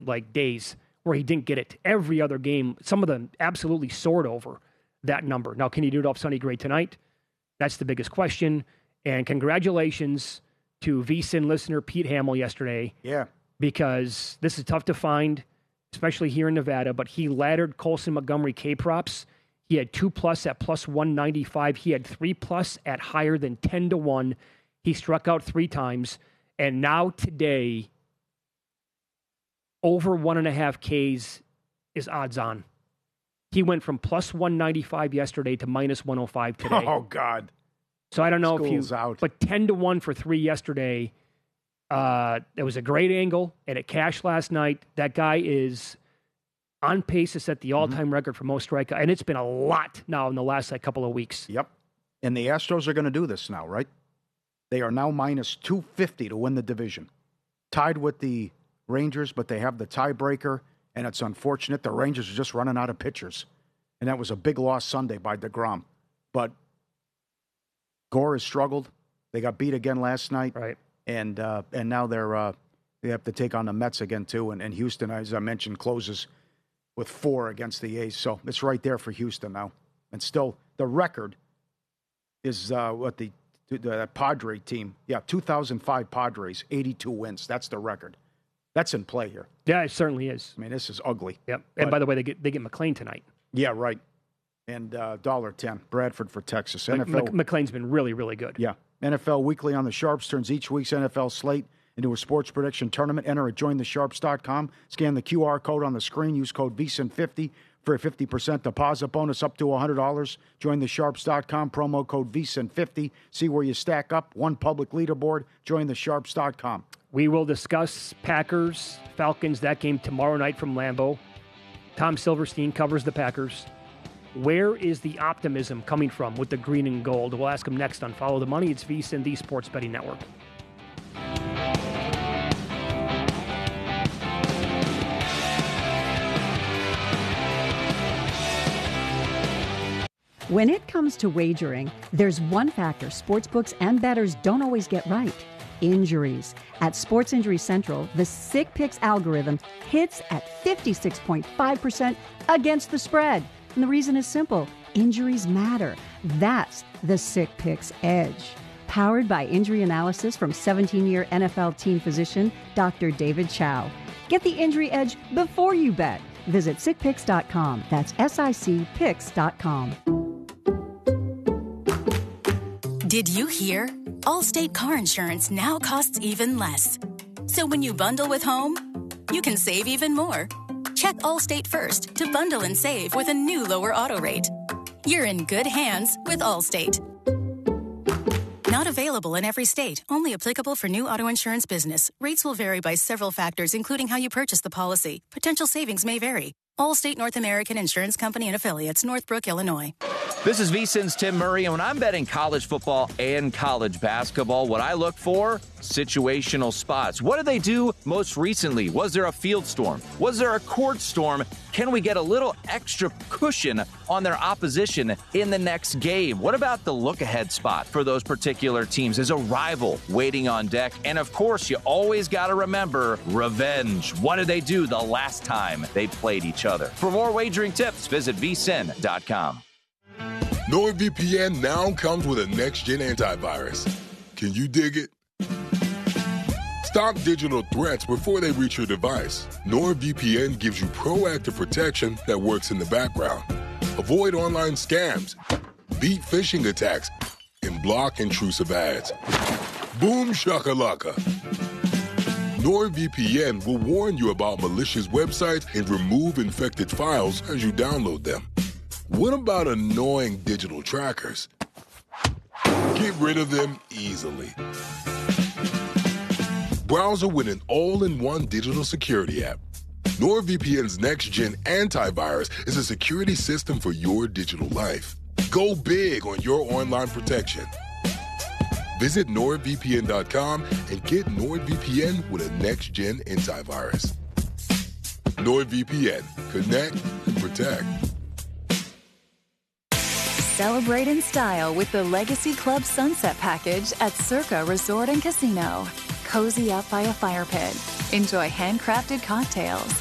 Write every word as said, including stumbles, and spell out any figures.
like days where he didn't get it. Every other game, some of them absolutely soared over that number. Now, can he do it off Sonny Gray tonight? That's the biggest question. And congratulations to VSiN listener Pete Hamill yesterday. Yeah. Because this is tough to find, especially here in Nevada, but he laddered Colson Montgomery K-props. He had two plus at plus one ninety-five. He had three plus at higher than ten to one. He struck out three times. And now today, over one and a half Ks is odds on. He went from plus one ninety-five yesterday to minus one oh five today. Oh, God. So I don't know School's if you, out. But ten to one for three yesterday. Uh, it was a great angle, and it cashed last night. That guy is on pace to set the all-time mm-hmm. record for most strikeouts, and it's been a lot now in the last like, couple of weeks. Yep. And the Astros are going to do this now, right? They are now minus two fifty to win the division. Tied with the Rangers, but they have the tiebreaker, and it's unfortunate. The Rangers are just running out of pitchers. And that was a big loss Sunday by DeGrom. But Gore has struggled. They got beat again last night. Right. And uh, and now they're uh, they have to take on the Mets again, too. And, and Houston, as I mentioned, closes with four against the A's. So it's right there for Houston now. And still, the record is uh, what the, the Padre team. Yeah, two thousand five Padres, eighty-two wins. That's the record. That's in play here. Yeah, it certainly is. I mean, this is ugly. Yep. And but, by the way, they get they get McLean tonight. Yeah, right. And uh, one dollar ten, Bradford for Texas. N F L. Mc, McLean's been really, really good. Yeah. N F L Weekly on the Sharps turns each week's N F L slate into a sports prediction tournament. Enter at join the sharps dot com. Scan the Q R code on the screen. Use code V S I N fifty for a fifty percent deposit bonus up to one hundred dollars. join the sharps dot com. Promo code V S I N fifty. See where you stack up. One public leaderboard. join the sharps dot com. We will discuss Packers, Falcons, that game tomorrow night from Lambeau. Tom Silverstein covers the Packers. Where is the optimism coming from with the green and gold? We'll ask him next on Follow the Money. It's VSiN, the Sports Betting Network. When it comes to wagering, there's one factor sportsbooks and bettors don't always get right. Injuries. At Sports Injury Central, the Sick Picks algorithm hits at fifty-six point five percent against the spread. And the reason is simple. Injuries matter. That's the Sick Picks edge. Powered by injury analysis from seventeen-year N F L team physician, Doctor David Chow. Get the injury edge before you bet. Visit sick picks dot com. That's S I C picks dot com. Did you hear? Allstate car insurance now costs even less. So when you bundle with home, you can save even more. Check Allstate first to bundle and save with a new lower auto rate. You're in good hands with Allstate. Not available in every state. Only applicable for new auto insurance business. Rates will vary by several factors, including how you purchase the policy. Potential savings may vary. Allstate North American Insurance Company and Affiliates, Northbrook, Illinois. This is VSiN's Tim Murray, and when I'm betting college football and college basketball, what I look for? Situational spots. What did they do most recently? Was there a field storm? Was there a court storm? Can we get a little extra cushion on their opposition in the next game? What about the look-ahead spot for those particular teams? Is a rival waiting on deck? And of course, you always got to remember revenge. What did they do the last time they played each other? For more wagering tips, visit V S I N dot com. NordVPN now comes with a next-gen antivirus. Can you dig it? Stop digital threats before they reach your device. NordVPN gives you proactive protection that works in the background. Avoid online scams, beat phishing attacks, and block intrusive ads. Boom shakalaka. NordVPN will warn you about malicious websites and remove infected files as you download them. What about annoying digital trackers? Get rid of them easily. Browser with an all-in-one digital security app. NordVPN's next-gen antivirus is a security system for your digital life. Go big on your online protection. Visit nord V P N dot com and get NordVPN with a next-gen antivirus. NordVPN. Connect and protect. Celebrate in style with the Legacy Club Sunset Package at Circa Resort and Casino. Cozy up by a fire pit, Enjoy handcrafted cocktails,